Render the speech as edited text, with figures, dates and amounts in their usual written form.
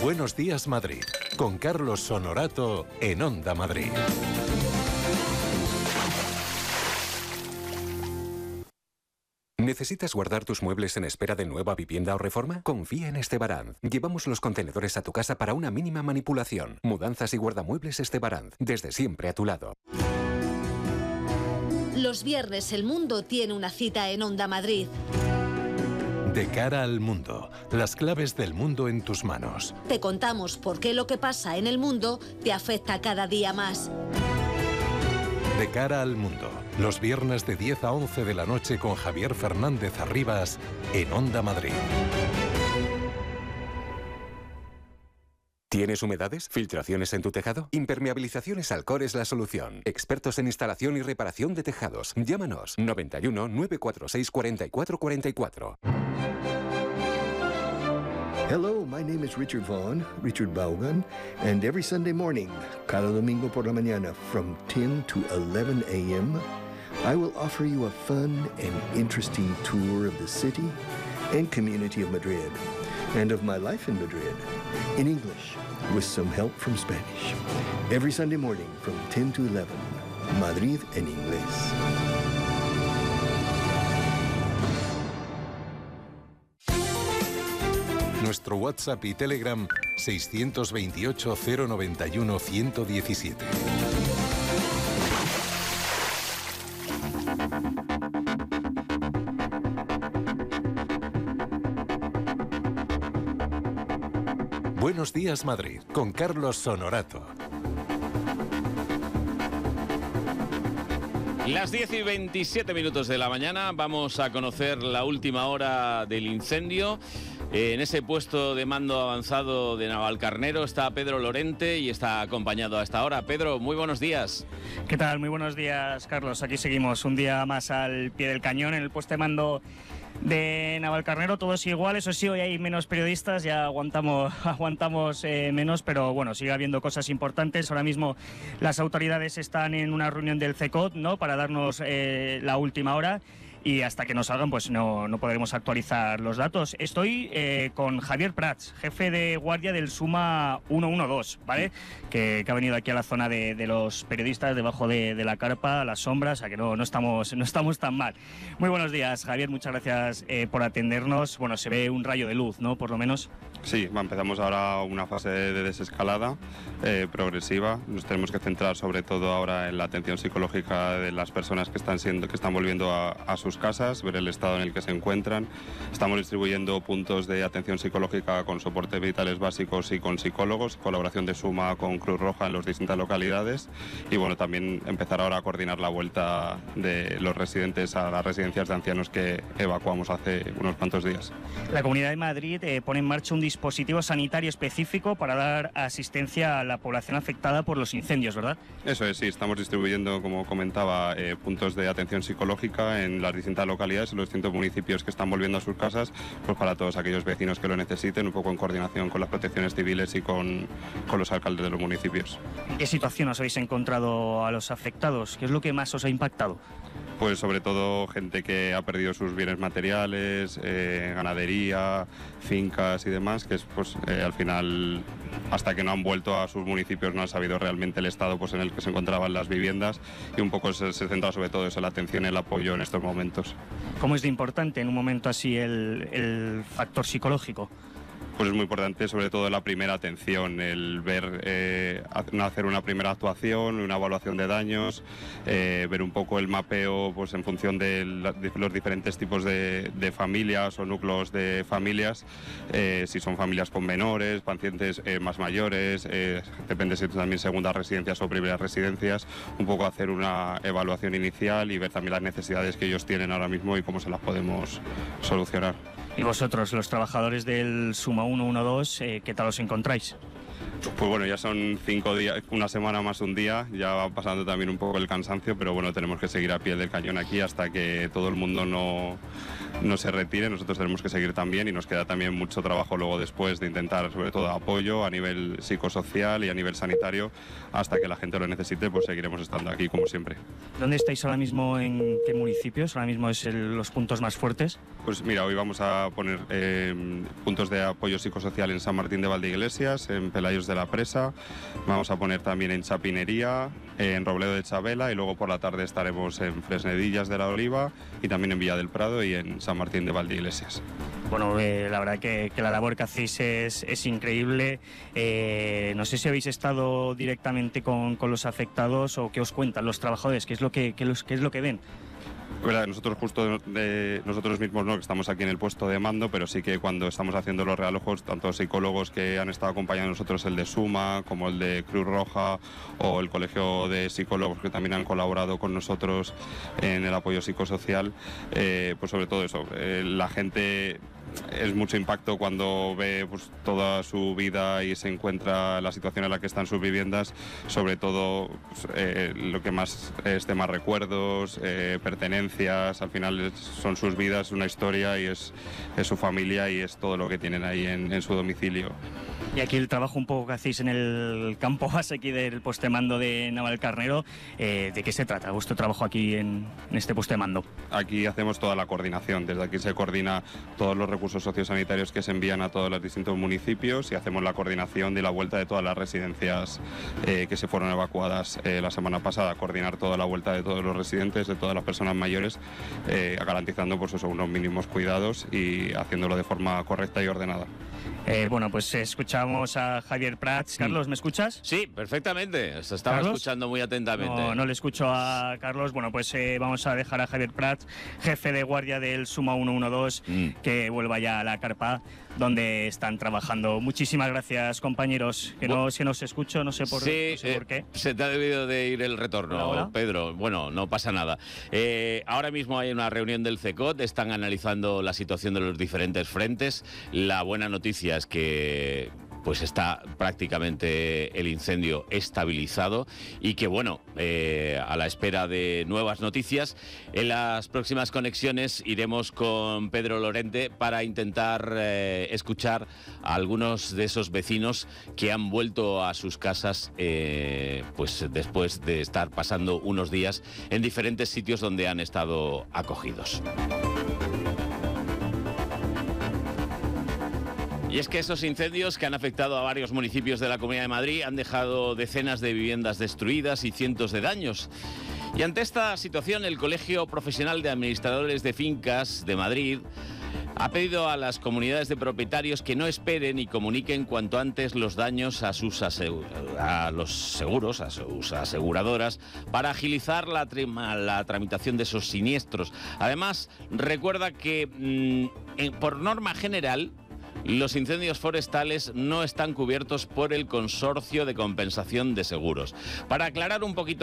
Buenos días, Madrid, con Carlos Honorato en Onda Madrid. ¿Necesitas guardar tus muebles en espera de nueva vivienda o reforma? Confía en Estebaranz. Llevamos los contenedores a tu casa para una mínima manipulación. Mudanzas y guardamuebles Estebaranz, desde siempre a tu lado. Los viernes el mundo tiene una cita en Onda Madrid. De cara al mundo, las claves del mundo en tus manos. Te contamos por qué lo que pasa en el mundo te afecta cada día más. De cara al mundo, los viernes de 10 a 11 de la noche con Javier Fernández Arribas en Onda Madrid. ¿Tienes humedades? ¿Filtraciones en tu tejado? Impermeabilizaciones Alcor es la solución. Expertos en instalación y reparación de tejados. Llámanos 91 946 4444. Hello, my name is Richard Vaughn, Richard Vaughan, and every Sunday morning, cada domingo por la mañana, from 10 to 11 a.m., I will offer you a fun and interesting tour of the city and community of Madrid, and of my life in Madrid, in English, with some help from Spanish. Every Sunday morning, from 10 to 11, Madrid en inglés. Nuestro WhatsApp y Telegram 628 091 117. Buenos días, Madrid, con Carlos Honorato. Las 10:27 de la mañana vamos a conocer la última hora del incendio. En ese puesto de mando avanzado de Navalcarnero está Pedro Lorente y está acompañado a esta hora. Pedro, muy buenos días. ¿Qué tal? Muy buenos días, Carlos. Aquí seguimos un día más al pie del cañón en el puesto de mando de Navalcarnero. Todo es igual, eso sí, hoy hay menos periodistas, ya aguantamos menos, pero bueno, sigue habiendo cosas importantes. Ahora mismo las autoridades están en una reunión del CECOT, ¿no?, para darnos la última hora. Y hasta que nos salgan, pues no podremos actualizar los datos. Estoy con Javier Prats, jefe de guardia del Suma 112, ¿vale? Que ha venido aquí a la zona de los periodistas, debajo de la carpa, a las sombras, a que no estamos tan mal. Muy buenos días, Javier, muchas gracias por atendernos. Bueno, se ve un rayo de luz, ¿no?, por lo menos. Sí, empezamos ahora una fase de desescalada progresiva. Nos tenemos que centrar sobre todo ahora en la atención psicológica de las personas que están volviendo a sus casas, ver el estado en el que se encuentran. Estamos distribuyendo puntos de atención psicológica con soportes vitales básicos y con psicólogos, colaboración de Suma con Cruz Roja en las distintas localidades, y bueno, también empezar ahora a coordinar la vuelta de los residentes a las residencias de ancianos que evacuamos hace unos cuantos días. La Comunidad de Madrid pone en marcha un dispositivo sanitario específico para dar asistencia a la población afectada por los incendios, ¿verdad? Eso es, sí, estamos distribuyendo, como comentaba, puntos de atención psicológica en las distintas localidades, en los distintos municipios que están volviendo a sus casas, pues para todos aquellos vecinos que lo necesiten, un poco en coordinación con las protecciones civiles y con los alcaldes de los municipios. ¿En qué situación os habéis encontrado a los afectados? ¿Qué es lo que más os ha impactado? Pues sobre todo gente que ha perdido sus bienes materiales, ganadería, fincas y demás, que es pues al final, hasta que no han vuelto a sus municipios, no han sabido realmente el estado pues en el que se encontraban las viviendas, y un poco se centra sobre todo eso, la atención y el apoyo en estos momentos. ¿Cómo es de importante en un momento así el factor psicológico? Pues es muy importante, sobre todo la primera atención, el ver, hacer una primera actuación, una evaluación de daños, ver un poco el mapeo pues en función de los diferentes tipos de familias o núcleos de familias, si son familias con menores, pacientes más mayores, depende si también segundas residencias o primeras residencias, un poco hacer una evaluación inicial y ver también las necesidades que ellos tienen ahora mismo y cómo se las podemos solucionar. Y vosotros, los trabajadores del Suma 112, ¿qué tal os encontráis? Pues bueno, ya son 5 días, una semana más un día, ya va pasando también un poco el cansancio, pero bueno, tenemos que seguir a pie del cañón aquí hasta que todo el mundo no se retire. Nosotros tenemos que seguir también y nos queda también mucho trabajo luego después de intentar, sobre todo, apoyo a nivel psicosocial y a nivel sanitario. Hasta que la gente lo necesite, pues seguiremos estando aquí como siempre. ¿Dónde estáis ahora mismo? ¿En qué municipios? Ahora mismo es los puntos más fuertes. Pues mira, hoy vamos a poner puntos de apoyo psicosocial en San Martín de Valdeiglesias, en Pelayos de la Presa, vamos a poner también en Chapinería, en Robledo de Chabela y luego por la tarde estaremos en Fresnedillas de la Oliva y también en Villa del Prado y en San Martín de Valdeiglesias. Bueno, la verdad que la labor que hacéis es increíble. No sé si habéis estado directamente con los afectados o qué os cuentan los trabajadores, qué es lo que ven. ¿Verdad? Nosotros nosotros mismos no, que estamos aquí en el puesto de mando, pero sí que cuando estamos haciendo los realojos, tanto psicólogos que han estado acompañando a nosotros, el de Suma, como el de Cruz Roja o el Colegio de Psicólogos que también han colaborado con nosotros en el apoyo psicosocial, pues sobre todo eso, la gente... Es mucho impacto cuando ve pues, toda su vida y se encuentra la situación en la que están sus viviendas, sobre todo pues, lo que más es temas recuerdos, pertenencias, al final son sus vidas, una historia y es su familia y es todo lo que tienen ahí en su domicilio. Y aquí el trabajo un poco que hacéis en el campo base aquí del puesto de mando de Navalcarnero, ¿de qué se trata vuestro trabajo aquí en este puesto de mando? Aquí hacemos toda la coordinación, desde aquí se coordina todos los recursos sociosanitarios que se envían a todos los distintos municipios y hacemos la coordinación de la vuelta de todas las residencias que se fueron evacuadas la semana pasada, coordinar toda la vuelta de todos los residentes, de todas las personas mayores, garantizando pues eso, unos mínimos cuidados y haciéndolo de forma correcta y ordenada. Bueno, pues escuchamos a Javier Prats. Carlos, ¿me escuchas? Sí, perfectamente. Se estaba escuchando muy atentamente. No le escucho a Carlos. Bueno, pues vamos a dejar a Javier Prats, jefe de guardia del Suma 112, que vuelva ya a la carpa donde están trabajando. Muchísimas gracias, compañeros. Que no se nos escucho, no sé por qué. Se te ha debido de ir el retorno, Hola. Pedro. Bueno, no pasa nada. Ahora mismo hay una reunión del CECOT, están analizando la situación de los diferentes frentes. La buena noticia es que pues está prácticamente el incendio estabilizado y que, bueno, a la espera de nuevas noticias, en las próximas conexiones iremos con Pedro Lorente para intentar escuchar a algunos de esos vecinos que han vuelto a sus casas pues después de estar pasando unos días en diferentes sitios donde han estado acogidos. Y es que esos incendios que han afectado a varios municipios de la Comunidad de Madrid han dejado decenas de viviendas destruidas y cientos de daños. Y ante esta situación, el Colegio Profesional de Administradores de Fincas de Madrid ha pedido a las comunidades de propietarios que no esperen y comuniquen cuanto antes los daños a sus aseguradoras para agilizar la tramitación de esos siniestros. Además, recuerda que por norma general, los incendios forestales no están cubiertos por el Consorcio de Compensación de Seguros. Para aclarar un poquito